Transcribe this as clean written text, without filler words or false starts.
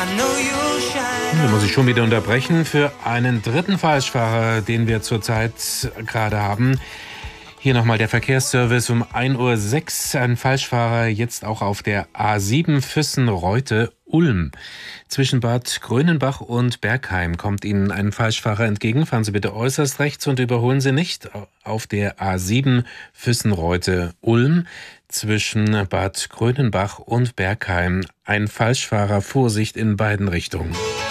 Da muss ich schon wieder unterbrechen für einen dritten Falschfahrer, den wir zurzeit gerade haben. Hier nochmal der Verkehrsservice um 1:06 Uhr. Ein Falschfahrer jetzt auch auf der A7 Füssen-Reute-Ulm. Zwischen Bad Grönenbach und Bergheim kommt Ihnen ein Falschfahrer entgegen. Fahren Sie bitte äußerst rechts und überholen Sie nicht. Auf der A7 Füssen-Reute-Ulm zwischen Bad Grönenbach und Bergheim. Ein Falschfahrer, Vorsicht in beiden Richtungen.